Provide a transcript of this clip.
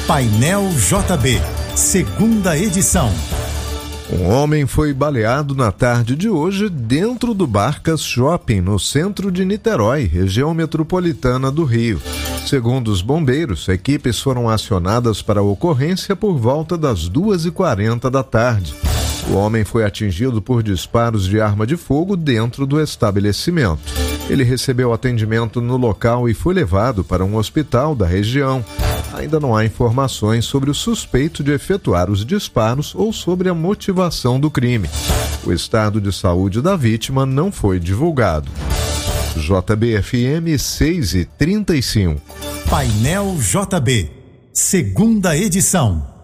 Painel JB, segunda edição. Um homem foi baleado na tarde de hoje dentro do Barcas Shopping, no centro de Niterói, região metropolitana do Rio. Segundo os bombeiros, equipes foram acionadas para a ocorrência por volta das 2h40 da tarde. O homem foi atingido por disparos de arma de fogo dentro do estabelecimento. Ele recebeu atendimento no local e foi levado para um hospital da região. Ainda não há informações sobre o suspeito de efetuar os disparos ou sobre a motivação do crime. O estado de saúde da vítima não foi divulgado. JBFM 6h35. Painel JB, segunda edição.